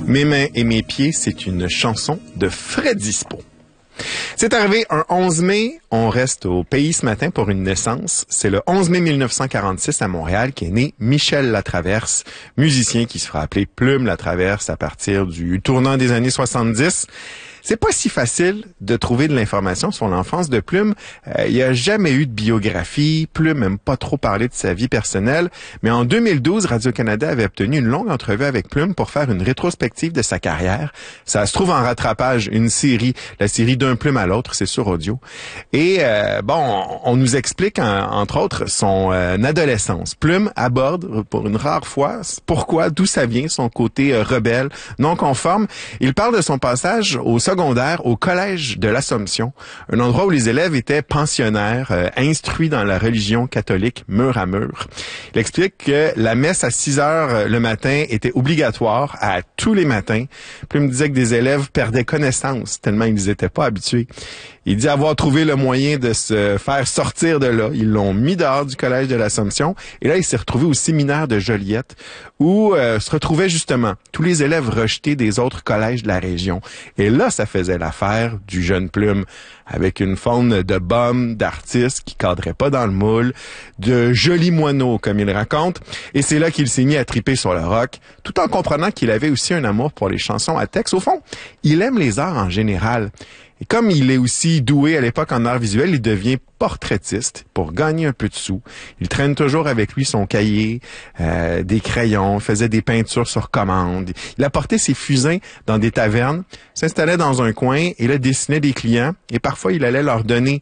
Mes mains et mes pieds, c'est une chanson de Fred Dispo. C'est arrivé un 11 mai, on reste au pays ce matin pour une naissance. C'est le 11 mai 1946 à Montréal qu'est né Michel Latraverse, musicien qui se fera appeler Plume Latraverse à partir du tournant des années 70. C'est pas si facile de trouver de l'information sur l'enfance de Plume. Il n'y a jamais eu de biographie. Plume n'aime pas trop parler de sa vie personnelle. Mais en 2012, Radio-Canada avait obtenu une longue entrevue avec Plume pour faire une rétrospective de sa carrière. Ça se trouve en rattrapage, une série, la série d'un Plume à l'autre, c'est sur audio. Et on nous explique, entre autres, son adolescence. Plume aborde, pour une rare fois, pourquoi, d'où ça vient, son côté rebelle, non conforme. Il parle de son passage au secondaire au collège de l'Assomption, un endroit où les élèves étaient pensionnaires, instruits dans la religion catholique mur à mur. Il explique que la messe à 6 heures le matin était obligatoire à tous les matins. Puis il me disait que des élèves perdaient connaissance tellement ils n'étaient pas habitués. Il dit avoir trouvé le moyen de se faire sortir de là. Ils l'ont mis dehors du collège de l'Assomption. Et là, il s'est retrouvé au séminaire de Joliette où se retrouvaient justement tous les élèves rejetés des autres collèges de la région. Et là, ça faisait l'affaire du jeune Plume avec une faune de bums, d'artistes qui cadraient pas dans le moule, de jolis moineaux, comme il raconte. Et c'est là qu'il s'est mis à triper sur le rock, tout en comprenant qu'il avait aussi un amour pour les chansons à texte. Au fond, il aime les arts en général. Et comme il est aussi doué à l'époque en art visuel, il devient portraitiste pour gagner un peu de sous. Il traîne toujours avec lui son cahier, des crayons, faisait des peintures sur commande. Il apportait ses fusains dans des tavernes, s'installait dans un coin et là dessinait des clients. Et parfois, il allait leur donner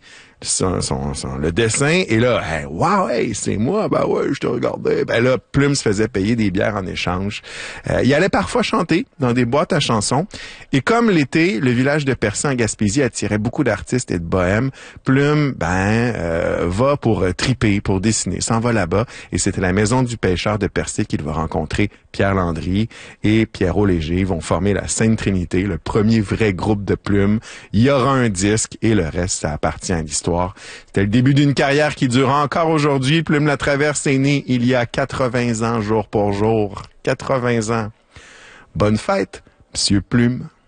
le dessin, et là, hey, wow, hey, c'est moi, ben ouais, je te regardais. Ben là, Plume se faisait payer des bières en échange. Il allait parfois chanter dans des boîtes à chansons. Et comme l'été, le village de Percé en Gaspésie attirait beaucoup d'artistes et de bohèmes, Plume, va pour triper, pour dessiner, s'en va là-bas. Et c'était la maison du pêcheur de Percé qu'il va rencontrer Pierre Landry et Pierrot Léger. Ils vont former la Sainte Trinité, le premier vrai groupe de Plume. Il y aura un disque et le reste, ça appartient à l'histoire. C'était le début d'une carrière qui dure encore aujourd'hui. Plume Latraverse est né il y a 80 ans, jour pour jour. 80 ans. Bonne fête, Monsieur Plume.